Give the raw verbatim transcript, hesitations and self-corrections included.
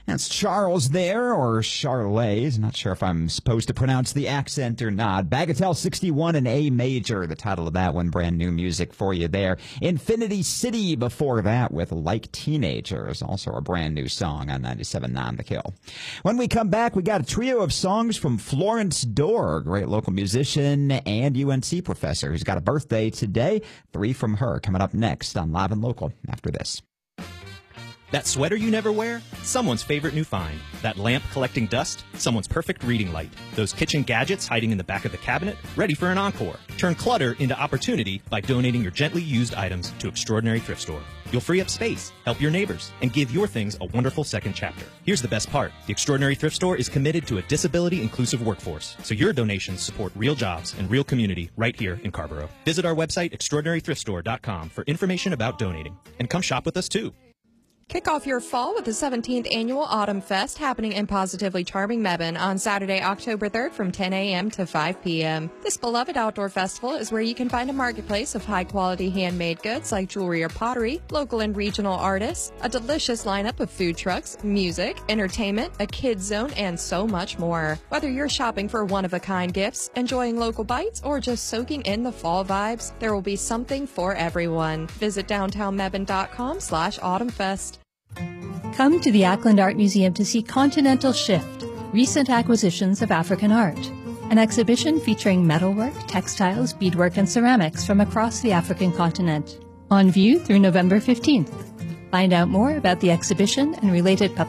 That's Charles there, or Charles. Not sure if I'm supposed to pronounce the accent or not. Bagatelle sixty-one in A major, the title of that one. Brand new music for you there. Infinity City before that with Like Teenagers, also a brand new song on ninety-seven point nine The Kill. When we come back, we got a trio of songs from Florence Dorr, great local musician and U N C professor who's got a birthday today. Three from her coming up next on Live and Local after this. That sweater you never wear? Someone's favorite new find. That lamp collecting dust? Someone's perfect reading light. Those kitchen gadgets hiding in the back of the cabinet? Ready for an encore. Turn clutter into opportunity by donating your gently used items to Extraordinary Thrift Store. You'll free up space, help your neighbors, and give your things a wonderful second chapter. Here's the best part. The Extraordinary Thrift Store is committed to a disability-inclusive workforce, so your donations support real jobs and real community right here in Carrboro. Visit our website, extraordinary thrift store dot com, for information about donating. And come shop with us, too. Kick off your fall with the seventeenth Annual Autumn Fest happening in Positively Charming Mebane on Saturday, October third from ten a.m. to five p.m. This beloved outdoor festival is where you can find a marketplace of high-quality handmade goods like jewelry or pottery, local and regional artists, a delicious lineup of food trucks, music, entertainment, a kids zone, and so much more. Whether you're shopping for one-of-a-kind gifts, enjoying local bites, or just soaking in the fall vibes, there will be something for everyone. Visit downtown mebane dot com slash autumn fest. Come to the Ackland Art Museum to see Continental Shift, Recent Acquisitions of African Art, an exhibition featuring metalwork, textiles, beadwork, and ceramics from across the African continent. On view through November fifteenth. Find out more about the exhibition and related publications